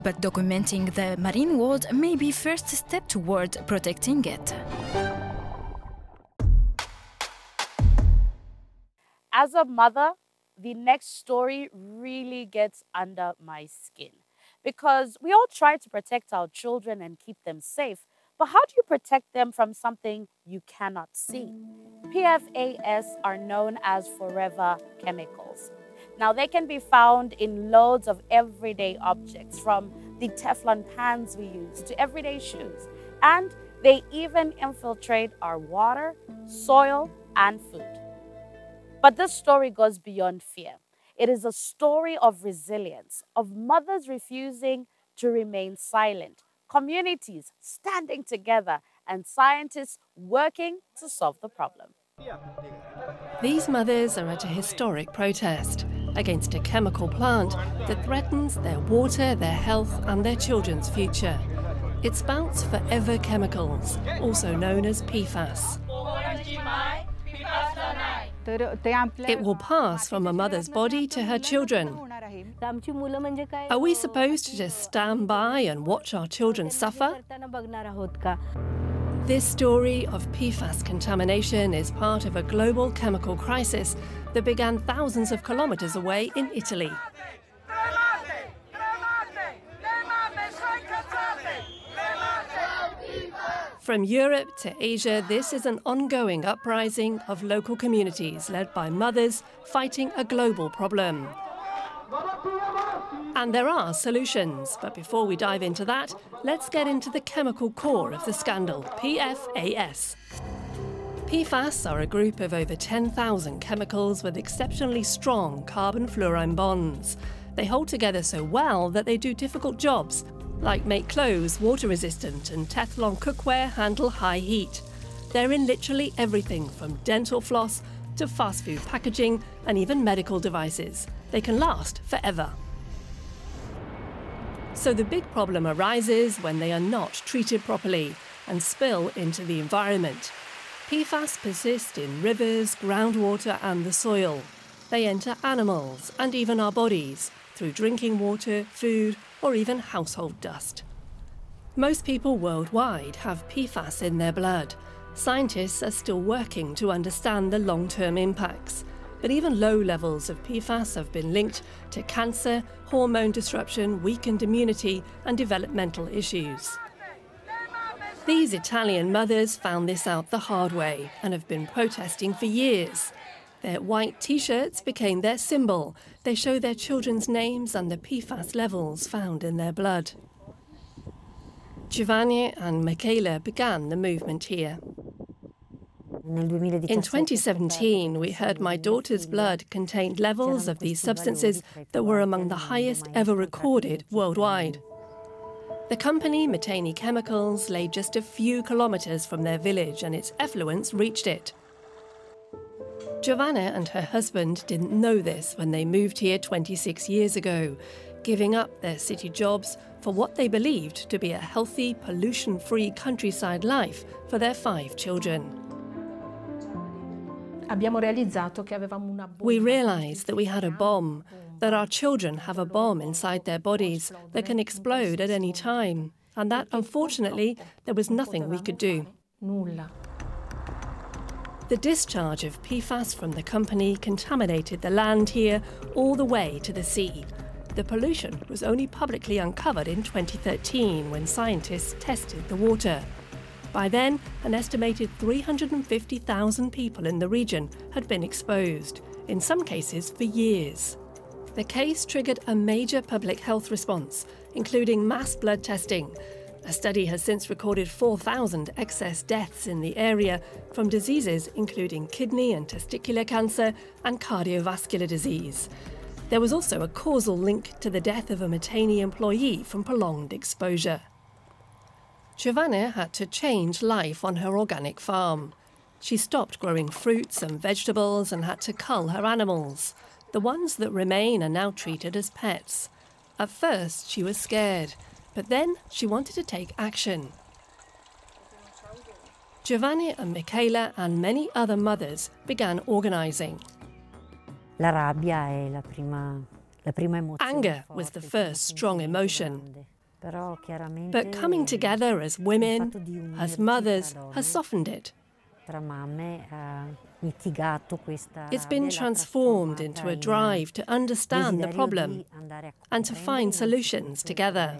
But documenting the marine world may be first step toward protecting it. As a mother, the next story really gets under my skin because we all try to protect our children and keep them safe, but how do you protect them from something you cannot see? PFAS are known as forever chemicals. Now, they can be found in loads of everyday objects, from the Teflon pans we use to everyday shoes, and they even infiltrate our water, soil, and food. But this story goes beyond fear. It is a story of resilience, of mothers refusing to remain silent, communities standing together, and scientists working to solve the problem. These mothers are at a historic protest against a chemical plant that threatens their water, their health, and their children's future. It spouts forever chemicals, also known as PFAS. It will pass from a mother's body to her children. Are we supposed to just stand by and watch our children suffer? This story of PFAS contamination is part of a global chemical crisis that began thousands of kilometers away in Italy. From Europe to Asia, this is an ongoing uprising of local communities led by mothers fighting a global problem. And there are solutions, but before we dive into that, let's get into the chemical core of the scandal, PFAS. PFAS are a group of over 10,000 chemicals with exceptionally strong carbon-fluorine bonds. They hold together so well that they do difficult jobs, like make clothes water-resistant and Teflon cookware handle high heat. They're in literally everything from dental floss to fast food packaging and even medical devices. They can last forever. So the big problem arises when they are not treated properly and spill into the environment. PFAS persist in rivers, groundwater and the soil. They enter animals and even our bodies through drinking water, food, or even household dust. Most people worldwide have PFAS in their blood. Scientists are still working to understand the long-term impacts. But even low levels of PFAS have been linked to cancer, hormone disruption, weakened immunity, and developmental issues. These Italian mothers found this out the hard way and have been protesting for years. Their white T-shirts became their symbol. They show their children's names and the PFAS levels found in their blood. Giovanni and Michela began the movement here. In 2017, we heard my daughter's blood contained levels of these substances that were among the highest ever recorded worldwide. The company, Miteni Chemicals, lay just a few kilometers from their village and its effluents reached it. Giovanna and her husband didn't know this when they moved here 26 years ago, giving up their city jobs for what they believed to be a healthy, pollution-free countryside life for their 5 children. We realized that we had a bomb, that our children have a bomb inside their bodies that can explode at any time, and that, unfortunately, there was nothing we could do. The discharge of PFAS from the company contaminated the land here all the way to the sea. The pollution was only publicly uncovered in 2013 when scientists tested the water. By then, an estimated 350,000 people in the region had been exposed, in some cases for years. The case triggered a major public health response, including mass blood testing. A study has since recorded 4,000 excess deaths in the area from diseases including kidney and testicular cancer and cardiovascular disease. There was also a causal link to the death of a Miteni employee from prolonged exposure. Giovanna had to change life on her organic farm. She stopped growing fruits and vegetables and had to cull her animals. The ones that remain are now treated as pets. At first, she was scared, but then she wanted to take action. Giovanni and Michela and many other mothers began organising. Anger was the first strong emotion. But coming together as women, as mothers, has softened it. It's been transformed into a drive to understand the problem and to find solutions together.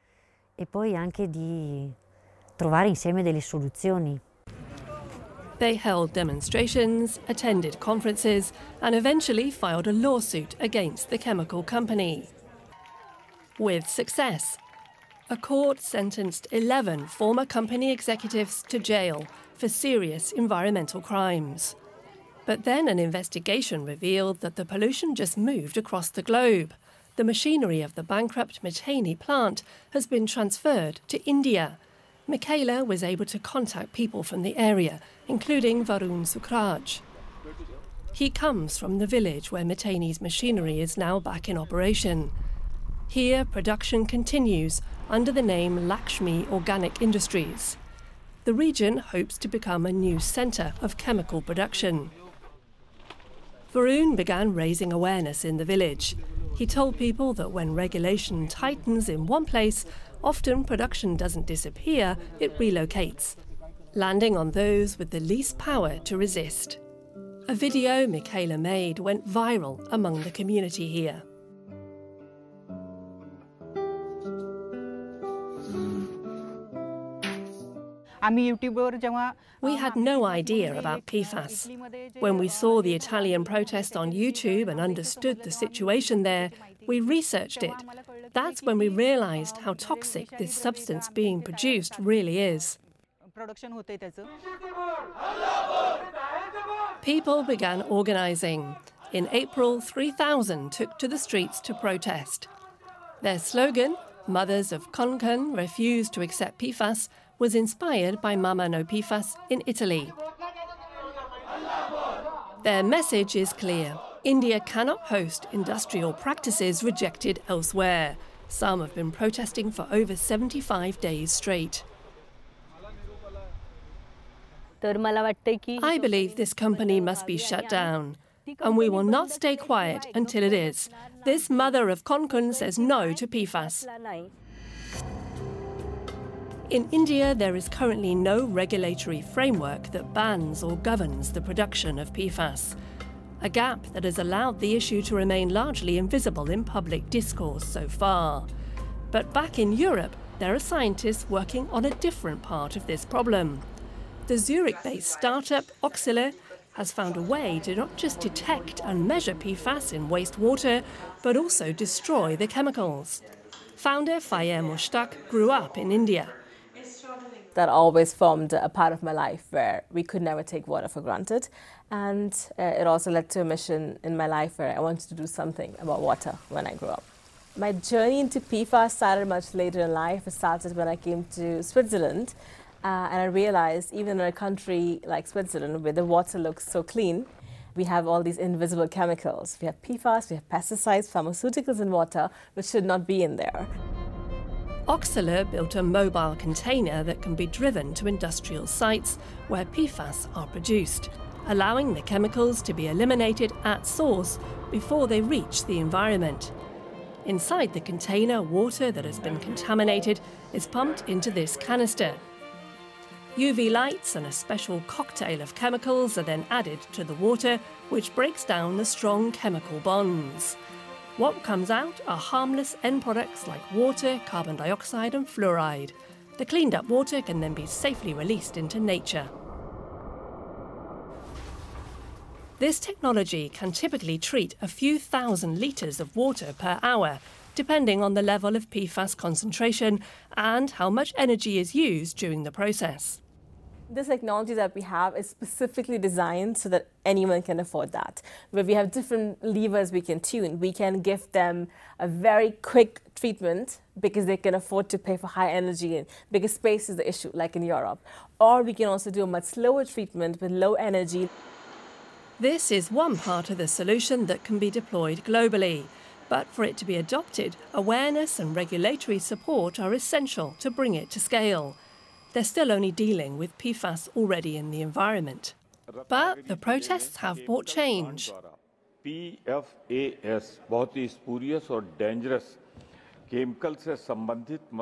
They held demonstrations, attended conferences, and eventually filed a lawsuit against the chemical company. With success, a court sentenced 11 former company executives to jail for serious environmental crimes. But then an investigation revealed that the pollution just moved across the globe. The machinery of the bankrupt Miteni plant has been transferred to India. Michaela was able to contact people from the area, including Varun Sukhraj. He comes from the village where Miteni's machinery is now back in operation. Here, production continues under the name Lakshmi Organic Industries. The region hopes to become a new centre of chemical production. Varun began raising awareness in the village. He told people that when regulation tightens in one place, often production doesn't disappear, it relocates, landing on those with the least power to resist. A video Michaela made went viral among the community here. We had no idea about PFAS. When we saw the Italian protest on YouTube and understood the situation there, we researched it. That's when we realized how toxic this substance being produced really is. People began organizing. In April, 3,000 took to the streets to protest. Their slogan, Mothers of Konkan Refuse to Accept PFAS, was inspired by Mama No PFAS in Italy. Their message is clear. India cannot host industrial practices rejected elsewhere. Some have been protesting for over 75 days straight. I believe this company must be shut down, and we will not stay quiet until it is. This mother of Konkan says no to PFAS. In India, there is currently no regulatory framework that bans or governs the production of PFAS, a gap that has allowed the issue to remain largely invisible in public discourse so far. But back in Europe, there are scientists working on a different part of this problem. The Zurich-based startup Oxylor has found a way to not just detect and measure PFAS in wastewater, but also destroy the chemicals. Founder Faye Mushtaq grew up in India. That always formed a part of my life where we could never take water for granted. And it also led to a mission in my life where I wanted to do something about water when I grew up. My journey into PFAS started much later in life. It started when I came to Switzerland. And I realized even in a country like Switzerland, where the water looks so clean, we have all these invisible chemicals. We have PFAS, we have pesticides, pharmaceuticals in water, which should not be in there. Oxylor built a mobile container that can be driven to industrial sites where PFAS are produced, allowing the chemicals to be eliminated at source before they reach the environment. Inside the container, water that has been contaminated is pumped into this canister. UV lights and a special cocktail of chemicals are then added to the water, which breaks down the strong chemical bonds. What comes out are harmless end products like water, carbon dioxide and fluoride. The cleaned up water can then be safely released into nature. This technology can typically treat a few thousand litres of water per hour, depending on the level of PFAS concentration and how much energy is used during the process. This technology that we have is specifically designed so that anyone can afford that. Where we have different levers we can tune. We can give them a very quick treatment because they can afford to pay for high energy and because space is the issue, like in Europe. Or we can also do a much slower treatment with low energy. This is one part of the solution that can be deployed globally. But for it to be adopted, awareness and regulatory support are essential to bring it to scale. They're still only dealing with PFAS already in the environment. But the protests have brought change. PFAS बहुत ही spurious और dangerous chemical से संबंधित